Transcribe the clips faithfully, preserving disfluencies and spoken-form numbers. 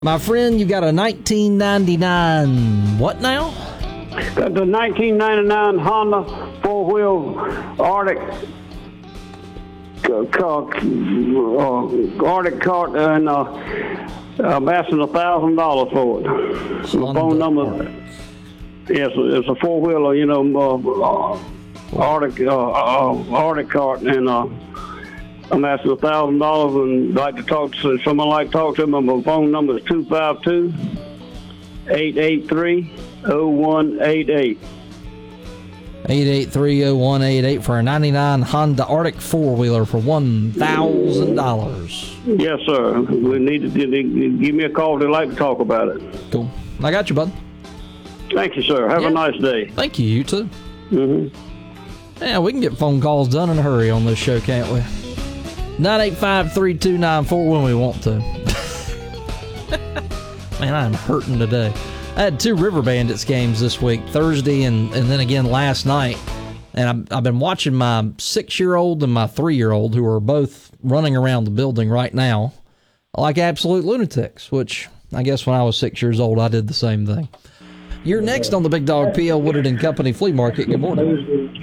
My friend, you got a nineteen ninety-nine what now? Got the nineteen ninety-nine Honda four-wheel Arctic uh, uh, Arctic cart, and uh, I'm asking a thousand dollars for it. The phone number. Yes, it's a four-wheeler, you know, uh, Arctic uh, uh, Arctic cart, and uh, I'm asking a thousand dollars, and like to talk to someone. Like to talk to them. My phone number is two five two, eight eight three, zero one eight eight. eight eight three, zero one eight eight for a ninety-nine Honda Arctic four-wheeler for one thousand dollars. Yes, sir. We need to give me a call. They'd like to talk about it. Cool. I got you, bud. Thank you, sir. Have yeah. a nice day. Thank you. You too. Mm-hmm. Yeah, we can get phone calls done in a hurry on this show, can't we? nine eight five, three two nine four when we want to. Man, I'm hurting today. I had two River Bandits games this week, Thursday and, and then again last night. And I've, I've been watching my six-year-old and my three-year-old, who are both running around the building right now like absolute lunatics, which I guess when I was six years old, I did the same thing. You're next on the Big Dog P L Woodard and Company Flea Market. Good morning.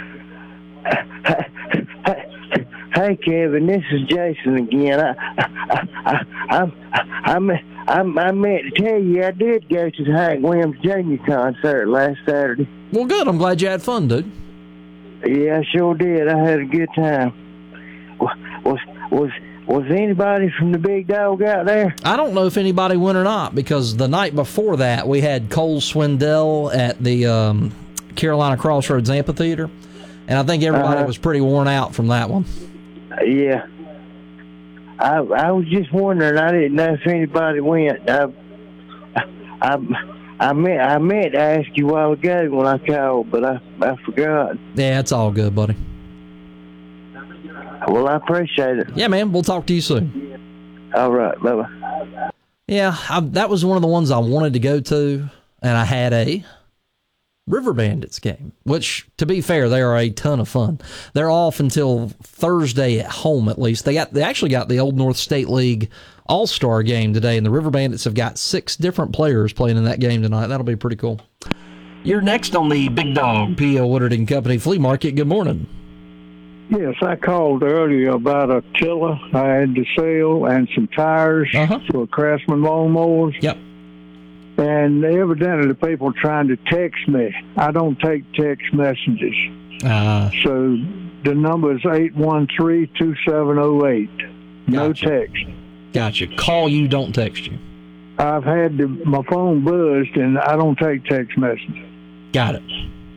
Hey, Kevin, this is Jason again. I, I, I, I'm, I'm, I'm, I meant to tell you I did go to the Hank Williams Junior concert last Saturday. Well, good. I'm glad you had fun, dude. Yeah, I sure did. I had a good time. Was was was anybody from the Big Dog out there? I don't know if anybody went or not, because the night before that we had Cole Swindell at the um, Carolina Crossroads Amphitheater, and I think everybody uh-huh. was pretty worn out from that one. Yeah. I I was just wondering. I didn't know if anybody went. I I I meant I meant to ask you a while ago when I called, but I I forgot. Yeah, it's all good, buddy. Well, I appreciate it. Yeah, man. We'll talk to you soon. All right. Bye-bye. Yeah, I, that was one of the ones I wanted to go to, and I had a River Bandits game, which, to be fair, they are a ton of fun. They're off until Thursday at home, at least. They got they actually got the Old North State League All-Star game today, and the River Bandits have got six different players playing in that game tonight. That'll be pretty cool. You're next on the Big Dog P L Woodard and Company Flea Market. Good morning. Yes, I called earlier about a tiller I had to sell and some tires uh-huh. for Craftsman lawnmowers. Yep. And evidently the people are trying to text me. I don't take text messages. Uh, so the number is eight one three, two seven zero eight. No gotcha. text. Gotcha. Call you, don't text you. I've had the, my phone buzzed, and I don't take text messages. Got it.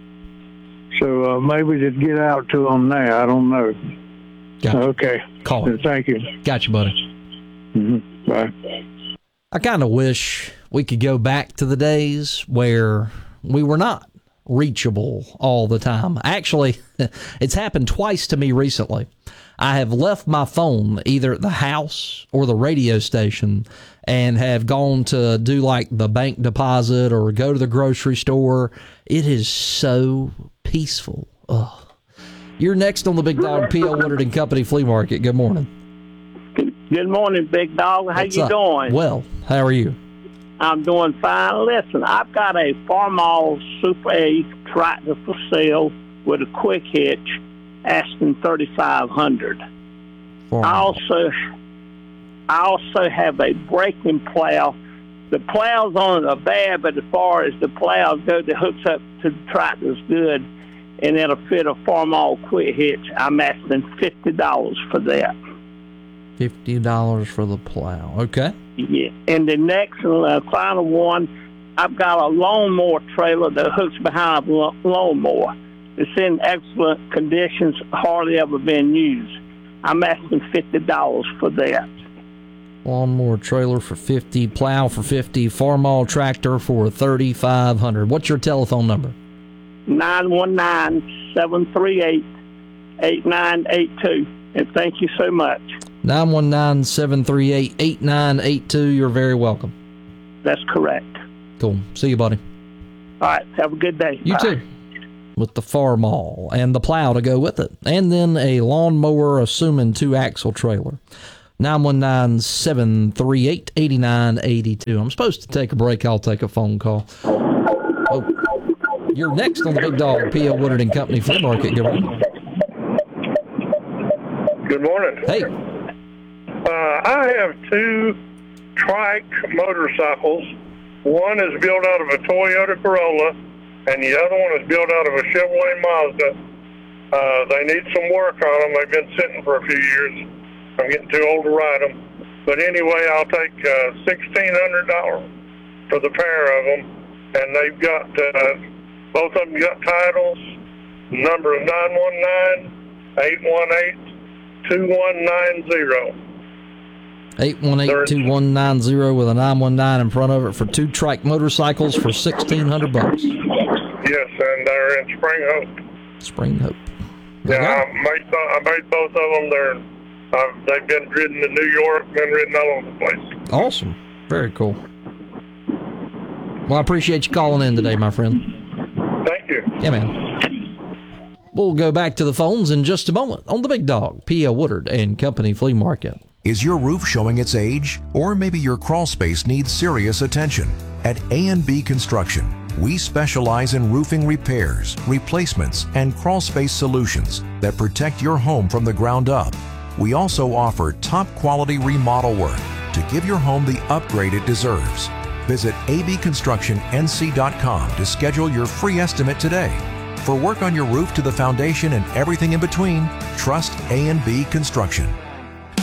So uh, maybe just get out to them now. I don't know. Gotcha. Okay. Call so, Thank you. Gotcha, buddy. Mm-hmm. Bye. I kind of wish we could go back to the days where we were not reachable all the time. Actually, it's happened twice to me recently. I have left my phone either at the house or the radio station and have gone to do like the bank deposit or go to the grocery store. It is so peaceful. Ugh. You're next on the Big Dog P L Woodard and Company Flea Market. Good morning. Good morning, Big Dog. How What's you up? doing? Well, how are you? I'm doing fine. Listen, I've got a Farmall Super A tractor for sale with a quick hitch, asking thirty-five hundred dollars. I also, I also have a breaking plow. The plows on it are bad, but as far as the plows go, the hooks up to the tractor is good, and it'll fit a Farmall quick hitch. I'm asking fifty dollars for that. fifty dollars for the plow. Okay. Yeah. And the next uh, final one, I've got a lawnmower trailer that hooks behind a lawnmower. It's in excellent conditions, hardly ever been used. I'm asking fifty dollars for that. Lawnmower trailer for fifty dollars, plow for fifty dollars, Farmall tractor for thirty-five hundred dollars. What's your telephone number? nine one nine, seven three eight, eight nine eight two. And thank you so much. nine one nine, seven three eight, eight nine eight two. You're very welcome. That's correct. Cool. See you, buddy. All right. Have a good day. You Bye. too. With the Farmall and the plow to go with it. And then a lawnmower, assuming two-axle trailer. nine one nine, seven three eight, eight nine eight two. I'm supposed to take a break. I'll take a phone call. Oh, you're next on the Big Dog P L Woodard and Company Flea Market. Good morning. Good morning. Hey. Uh, I have two trike motorcycles. One is built out of a Toyota Corolla, and the other one is built out of a Chevrolet Mazda. Uh, they need some work on them. They've been sitting for a few years. I'm getting too old to ride them. But anyway, I'll take uh, sixteen hundred dollars for the pair of them. And they've got, uh, both of them got titles. Number of nine one nine, eight one eight, two one nine zero. eight one eight, two one nine zero with a nine one nine in front of it for two trike motorcycles for sixteen hundred bucks. Yes, and they're in Spring Hope. Spring Hope. Yeah, I made, I made both of them. They're, uh, they've been ridden in New York, been ridden all over the place. Awesome. Very cool. Well, I appreciate you calling in today, my friend. Thank you. Yeah, man. We'll go back to the phones in just a moment on the Big Dog P L Woodard and Company Flea Market. Is your roof showing its age? Or maybe your crawl space needs serious attention? At A and B Construction, we specialize in roofing repairs, replacements, and crawl space solutions that protect your home from the ground up. We also offer top quality remodel work to give your home the upgrade it deserves. Visit a b construction n c dot com to schedule your free estimate today. For work on your roof to the foundation and everything in between, trust A and B Construction.